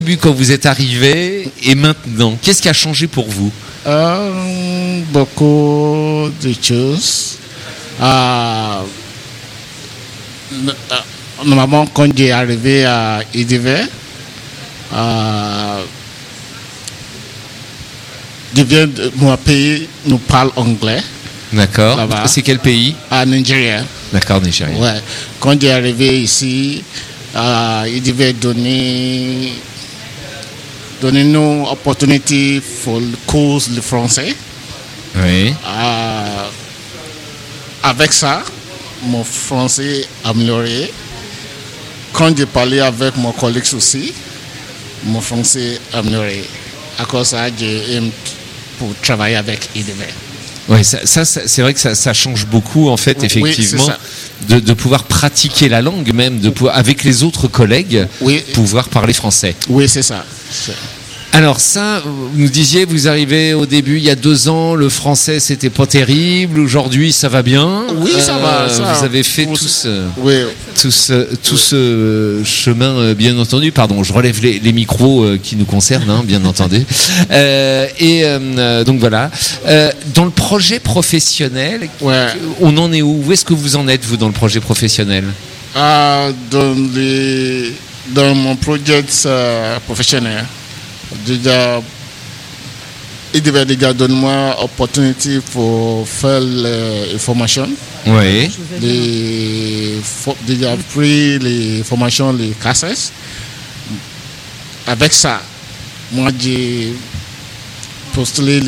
Quand vous êtes arrivé et maintenant, qu'est-ce qui a changé pour vous? Beaucoup de choses. Normalement, quand j'ai arrivé à IDV, je viens de mon pays, nous parle anglais. D'accord. Là-bas. C'est quel pays? À Nigeria. D'accord, Nigeria. Ouais. Quand j'ai arrivé ici, il devait donner nous opportunité pour le cours de français. Oui. Avec ça, mon français amélioré. Quand j'ai parlé avec mon collègue aussi, mon français amélioré. À cause de ça, j'ai aimé pour travailler avec IDV. Oui, ça, c'est vrai que ça change beaucoup, en fait, effectivement, oui, de pouvoir pratiquer la langue même, avec les autres collègues, oui, pouvoir parler français. Oui, c'est ça. Alors ça, vous nous disiez, vous arrivez au début, il y a 2 ans, le français, c'était pas terrible. Aujourd'hui, ça va bien. Oui, ça va. Vous avez fait tout ce chemin, bien entendu. Pardon, je relève les micros qui nous concernent, bien entendu. Donc voilà. Dans le projet professionnel, ouais. On en est où? Où est-ce que vous en êtes, vous, dans le projet professionnel? Dans mon projet professionnel. Déjà, il devait déjà donner moi l'opportunité pour faire les formations. Oui. Déjà pris les formations, les classes. Avec ça, moi j'ai postulé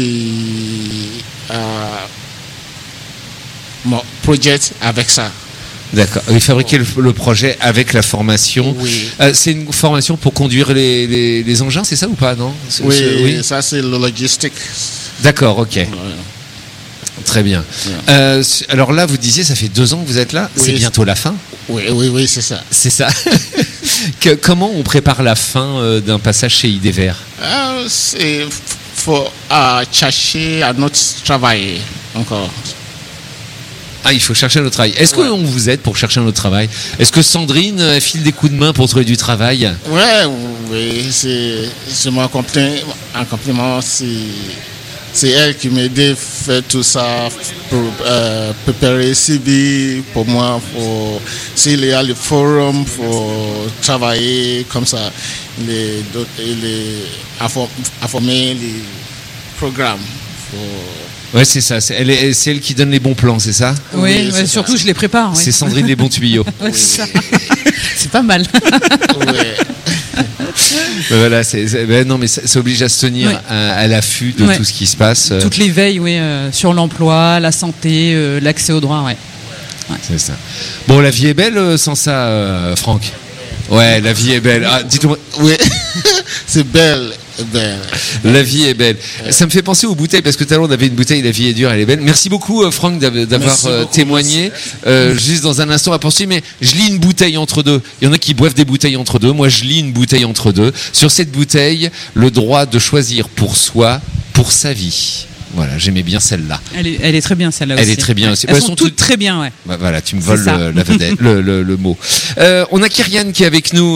mon projet avec ça. D'accord. Vous fabriquez le projet avec la formation. Oui. C'est une formation pour conduire les engins, c'est ça ou pas, non? Oui, ça c'est le logistique. D'accord, ok. Ouais. Très bien. Ouais. Alors là, vous disiez, ça fait 2 ans que vous êtes là. Oui, c'est bientôt la fin. Oui, c'est ça. C'est ça. Comment on prépare la fin d'un passage chez IDV? C'est faut chercher un autre travail encore. Il faut chercher un autre travail. Est-ce qu'on vous aide pour chercher un autre travail? Est-ce que Sandrine file des coups de main pour trouver du travail? Oui, c'est mon compliment. C'est elle qui m'a aidé à faire tout ça, pour préparer CV pour moi, s'il y a le forum pour travailler comme ça, informer les programmes. Ouais, c'est ça. C'est elle qui donne les bons plans, c'est ça? Oui, surtout je les prépare. Oui. C'est Sandrine les bons tuyaux. Ouais, c'est pas mal. Voilà, non, mais ça oblige à se tenir à l'affût de tout ce qui se passe. Toutes les veilles, sur l'emploi, la santé, l'accès aux droits, ouais. C'est ça. Bon, la vie est belle sans ça, Franck. Ouais, la vie est belle. Dites-moi. Oui, c'est belle. La vie est belle. Ça me fait penser aux bouteilles, parce que tout à l'heure on avait une bouteille, la vie est dure, elle est belle. Merci beaucoup, Franck, d'avoir témoigné. Juste dans un instant, on va poursuivre, mais je lis une bouteille entre deux. Il y en a qui boivent des bouteilles entre deux. Moi, je lis une bouteille entre deux. Sur cette bouteille, le droit de choisir pour soi, pour sa vie. Voilà, j'aimais bien celle-là. Elle est très bien, celle-là aussi. Elle est très bien aussi. Elles sont toutes très bien, ouais. Voilà, tu me voles la vedette, le mot. On a Kyrian qui est avec nous.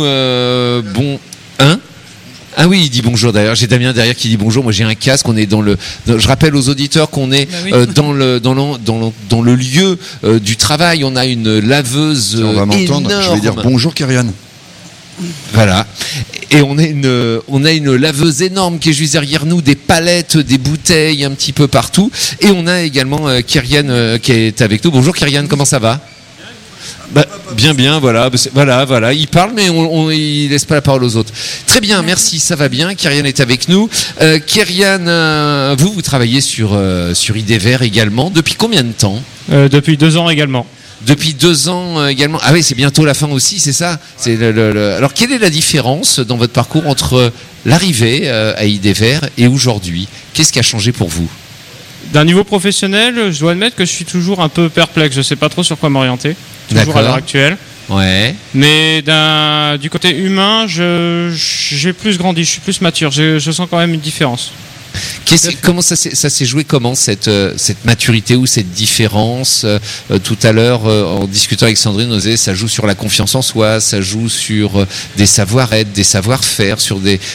Ah oui, il dit bonjour d'ailleurs. J'ai Damien derrière qui dit bonjour. Moi j'ai un casque. On est je rappelle aux auditeurs qu'on est dans le lieu du travail. On a une laveuse on va m'entendre. énorme. Je vais dire bonjour Kyrian. Voilà. Et on a une laveuse énorme qui est juste derrière nous, des palettes, des bouteilles un petit peu partout. Et on a également Kyrian qui est avec nous. Bonjour Kyrian, comment ça va? Bien, voilà. Il parle, mais il laisse pas la parole aux autres. Très bien, merci, ça va bien. Kyrian est avec nous. Kyrian, vous travaillez sur IDV également. Depuis combien de temps? Depuis 2 ans également. Depuis 2 ans également. Ah oui, c'est bientôt la fin aussi, c'est ça. Alors, quelle est la différence dans votre parcours entre l'arrivée à IDV et aujourd'hui? Qu'est-ce qui a changé pour vous? D'un niveau professionnel, je dois admettre que je suis toujours un peu perplexe. Je ne sais pas trop sur quoi m'orienter. Toujours à l'heure actuelle. Ouais. Mais du côté humain, j'ai plus grandi, je suis plus mature. Je sens quand même une différence. Comment ça s'est joué, comment cette maturité ou cette différence tout à l'heure en discutant avec Sandrine, on disait ça joue sur la confiance en soi, ça joue sur des savoir-être, des savoir-faire, sur des